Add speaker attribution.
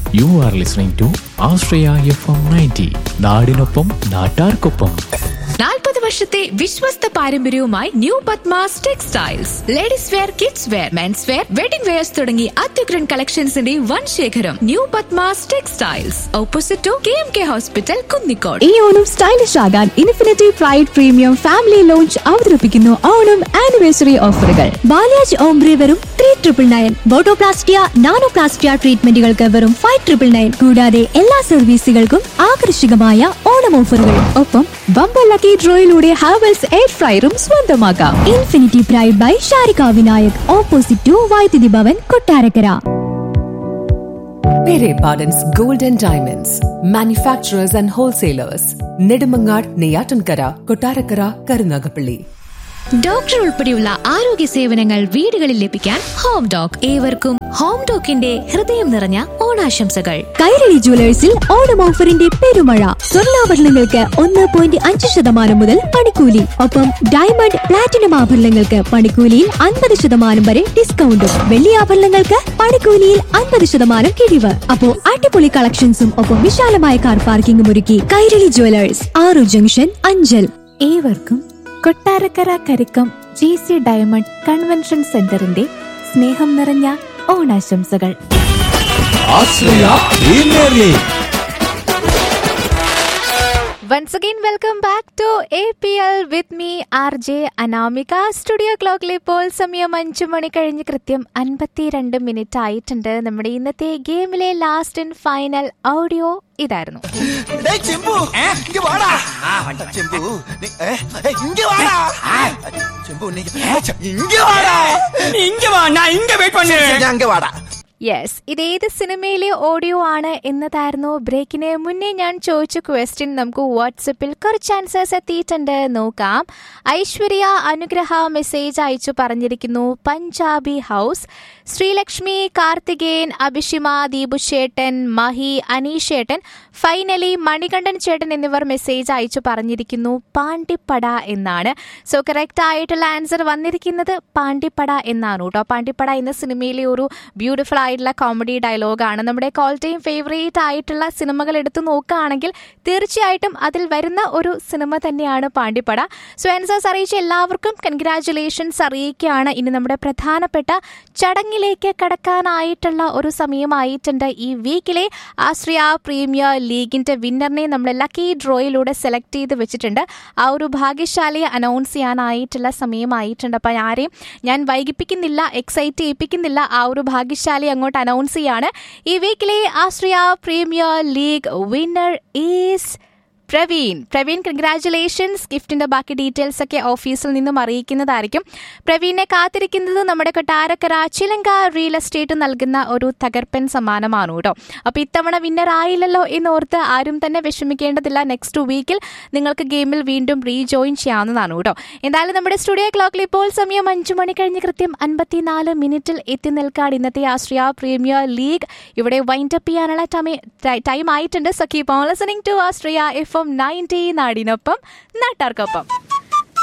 Speaker 1: You are listening to Australia FM 90. നാടിനൊപ്പം നാട്ടാർക്കൊപ്പം.
Speaker 2: 40 വർഷത്തെ വിശ്വസ്ത പാരമ്പര്യവുമായി new Padmas textiles. Ladies wear, kids wear, men's wear, wedding wears തുടങ്ങി അത്യുഗ്രൻ കളക്ഷൻസിന്റെ വൻ ശേഖരം. New Padmas textiles, opposite to KMK hospital, Kunnicode.
Speaker 3: ഈ ഓണം സ്റ്റൈലിഷ് ആകാൻ infinity pride premium family launch അവതരിപ്പിക്കുന്നു ഓണം ആനിവേഴ്സറി ഓഫറുകൾ. ബാലാജ് ഓംബ്രെ വെറും 3,999, ബോട്ടോപ്ലാസ്റ്റിയ നാനോപ്ലാസ്റ്റിയ ട്രീറ്റ്മെന്റുകൾക്ക് വെറും 5,999. കൂടാതെ എല്ലാ സർവീസുകൾക്കും ആകർഷകമായ ഓണം ഓഫറുകൾ. ഒപ്പം ബമ്പർ ലക്കി ഡ്രോയിലൂടെ ഹാവൽസ് എയർ ഫ്രയറും സ്വന്തമാക്കാം. Infinity pride by Sharika Vinayak, opposite to വൈദ്യുതി Bhavan, Kottarakkara.
Speaker 4: Pere Pardon's Gold and Diamonds, manufacturers and wholesalers, Nedumangad, Neyatankara, Kottarakara, Karunagapalli.
Speaker 2: Doctor ഉൾപ്പെടെയുള്ള ആരോഗ്യ സേവനങ്ങൾ വീടുകളിൽ ലഭിക്കാൻ ഹോം ഡോക്. ഏവർക്കും ഹോം ഡോക്കിന്റെ ഹൃദയം നിറഞ്ഞ ഓണാശംസകൾ.
Speaker 3: കൈരളി ജുവലേഴ്സിൽ ഓണം ഓഫറിന്റെ പെരുമഴ. സ്വർണ്ണാഭരണങ്ങൾക്ക് 1.5% മുതൽ പണിക്കൂലി. ഒപ്പം ഡയമണ്ട് പ്ലാറ്റിനം ആഭരണങ്ങൾക്ക് പണിക്കൂലിയിൽ 50% വരെ ഡിസ്കൗണ്ടും. വെള്ളി ആഭരണങ്ങൾക്ക് പണിക്കൂലിയിൽ 50% കിഴിവ്. അപ്പോ അടിപൊളി കളക്ഷൻസും ഒപ്പം വിശാലമായ കാർ പാർക്കിംഗും ഒരുക്കി കൈരളി ജുവലേഴ്സ്, ആറു ജംഗ്ഷൻ, അഞ്ചൽ.
Speaker 5: ഏവർക്കും Kottarakkara Karikkam GC diamond convention സെന്ററിന്റെ സ്നേഹം നിറഞ്ഞ ഓണാശംസകൾ. Once again, welcome back to APL with me, RJ Anamika. Studio ക്ലോക്കിൽ ഇപ്പോൾ സമയം 5 മണി കഴിഞ്ഞ് കൃത്യം 52 മിനിറ്റ് ആയിട്ടുണ്ട്. നമ്മുടെ ഇന്നത്തെ ഗെയിമിലെ ലാസ്റ്റ് ആൻഡ് ഫൈനൽ ഓഡിയോ ഇതായിരുന്നു. യെസ്, ഇതേത് സിനിമയിലെ ഓഡിയോ ആണ് എന്നതായിരുന്നു. ബ്രേക്കിന് മുന്നേ ഞാൻ ചോദിച്ച ക്വസ്റ്റ്യൻ നമുക്ക് വാട്സപ്പിൽ കുറച്ച് ആൻസേഴ്സ് എത്തിയിട്ടുണ്ട്, നോക്കാം. ഐശ്വര്യ അനുഗ്രഹ മെസ്സേജ് അയച്ചു പറഞ്ഞിരിക്കുന്നു പഞ്ചാബി ഹൗസ്. ശ്രീലക്ഷ്മി, കാർത്തികേയൻ, അഭിഷിമ, ദീപുശേട്ടൻ, മഹി, അനീഷേട്ടൻ, ഫൈനലി മണികണ്ഠൻ ചേട്ടൻ എന്നിവർ മെസ്സേജ് അയച്ചു പറഞ്ഞിരിക്കുന്നു പാണ്ടിപ്പട എന്നാണ്. സോ കറക്റ്റ് ആയിട്ടുള്ള ആൻസർ വന്നിരിക്കുന്നത് പാണ്ടിപ്പട എന്നാണ് കേട്ടോ. പാണ്ടിപ്പട എന്ന സിനിമയിലെ ഒരു ബ്യൂട്ടിഫുൾ ആയിട്ടുള്ള കോമഡി ഡയലോഗാണ്. നമ്മുടെ കോൾ ടൈം ഫേവറേറ്റ് ആയിട്ടുള്ള സിനിമകൾ എടുത്തു നോക്കുകയാണെങ്കിൽ തീർച്ചയായിട്ടും അതിൽ വരുന്ന ഒരു സിനിമ തന്നെയാണ് പാണ്ടിപ്പട. സോ ആൻസേഴ്സ് അറിയിച്ച എല്ലാവർക്കും കൺഗ്രാറ്റുലേഷൻസ് അറിയിക്കുകയാണ്. ഇനി നമ്മുടെ പ്രധാനപ്പെട്ട ചടങ്ങിലേക്ക് കടക്കാനായിട്ടുള്ള ഒരു സമയമായിട്ടുണ്ട്. ഈ വീക്കിലെ ആശ്രയ പ്രീമിയർ ലീഗിന്റെ വിന്നറിനെ നമ്മൾ ലക്കി ഡ്രോയിലൂടെ സെലക്ട് ചെയ്ത് വെച്ചിട്ടുണ്ട്. ആ ഒരു ഭാഗ്യശാലിയെ അനൗൺസ് ചെയ്യാനായിട്ടുള്ള സമയമായിട്ടുണ്ട്. അപ്പം ആരെയും ഞാൻ വൈകിപ്പിക്കുന്നില്ല, എക്സൈറ്റ് ചെയ്യിപ്പിക്കുന്നില്ല. ആ ഒരു ഭാഗ്യശാലി അങ്ങോട്ട് അനൗൺസ് ചെയ്യാണ്. ഈ വീക്കിലെ ആശ്രയ premier league winner is Praveen, congratulations. ഗിഫ്റ്റിന്റെ ബാക്കി ഡീറ്റെയിൽസ് ഒക്കെ ഓഫീസിൽ നിന്നും അറിയിക്കുന്നതായിരിക്കും. പ്രവീണിനെ കാത്തിരിക്കുന്നത് നമ്മുടെ കൊട്ടാരക്കര ചിലങ്ക റിയൽ എസ്റ്റേറ്റ് നൽകുന്ന ഒരു തകർപ്പൻ സമ്മാനമാണ് കേട്ടോ. അപ്പോൾ ഇത്തവണ വിന്നർ ആയില്ലല്ലോ എന്നോർത്ത് ആരും തന്നെ വിഷമിക്കേണ്ടതില്ല. നെക്സ്റ്റ് വീക്കിൽ നിങ്ങൾക്ക് ഗെയിമിൽ വീണ്ടും റീജോയിൻ ചെയ്യാവുന്നതാണ് കേട്ടോ. എന്തായാലും നമ്മുടെ സ്റ്റുഡിയോ ക്ലോക്കിൽ ഇപ്പോൾ സമയം 5 മണി കഴിഞ്ഞ് കൃത്യം 54 മിനിറ്റിൽ എത്തി നിൽക്കാൻ ഇന്നത്തെ ആശ്രയ പ്രീമിയർ ലീഗ് ഇവിടെ വൈൻഡപ്പ് ചെയ്യാനുള്ള ടൈം ആയിട്ടുണ്ട്. So keep on listening to Ashraya FM 90, നാടിനൊപ്പം നാട്ടാർക്കൊപ്പം.